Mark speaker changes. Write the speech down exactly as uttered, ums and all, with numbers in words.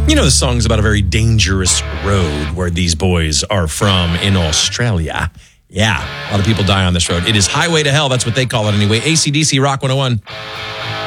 Speaker 1: You know, the song's about a very dangerous road where these boys are from in Australia. Yeah, a lot of people die on this road. It is Highway to Hell. That's what they call it anyway. A C D C Rock one oh one.